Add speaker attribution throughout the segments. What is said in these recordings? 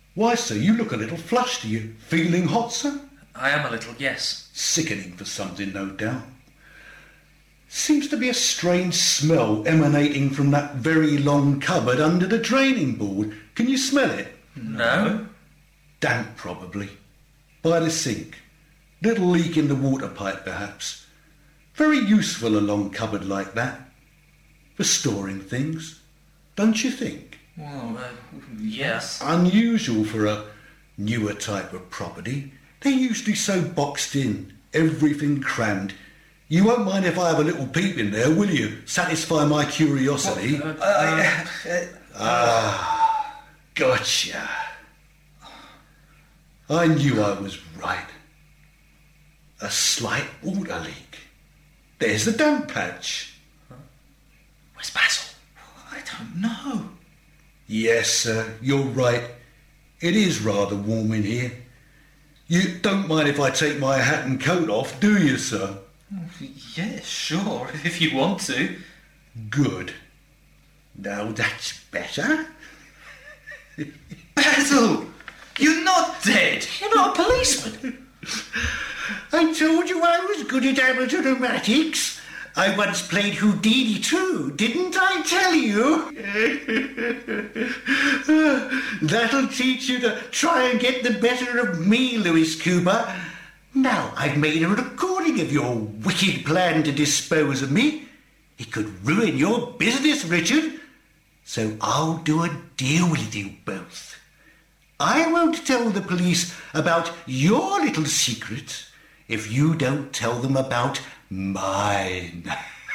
Speaker 1: Why, sir, you look a little flushed. Are you feeling hot, sir?
Speaker 2: I am a little, yes.
Speaker 1: Sickening for something, no doubt. Seems to be a strange smell emanating from that very long cupboard under the draining board. Can you smell it?
Speaker 2: No.
Speaker 1: Damp, probably. By the sink. Little leak in the water pipe, perhaps. Very useful, a long cupboard like that. For storing things. Don't you think?
Speaker 2: Well, yes.
Speaker 1: Unusual for a newer type of property. They're usually so boxed in, everything crammed. You won't mind if I have a little peep in there, will you? Satisfy my curiosity. Gotcha. I knew I was right. A slight water leak. There's the damp patch.
Speaker 2: Where's Basil?
Speaker 3: I don't know.
Speaker 1: Yes, sir, you're right. It is rather warm in here. You don't mind if I take my hat and coat off, do you, sir?
Speaker 3: Yeah, sure, if you want to.
Speaker 1: Good. Now that's better.
Speaker 3: Basil! You're not dead!
Speaker 2: You're not a policeman.
Speaker 1: I told you I was good at amateur dramatics. I once played Houdini too, didn't I tell you? That'll teach you to try and get the better of me, Lewis Cooper. Now I've made a recording of your wicked plan to dispose of me. It could ruin your business, Richard. So I'll do a deal with you both. I won't tell the police about your little secret if you don't tell them about mine.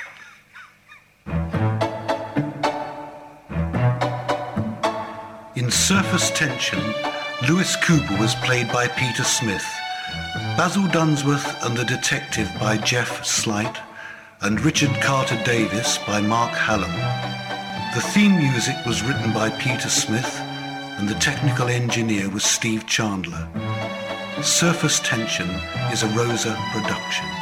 Speaker 1: In Surface Tension, Lewis Cooper was played by Peter Smith, Basil Dunsworth and the Detective by Jeff Slight, and Richard Carter Davis by Mark Hallam. The theme music was written by Peter Smith, and the technical engineer was Steve Chandler. Surface Tension is a Rosa production.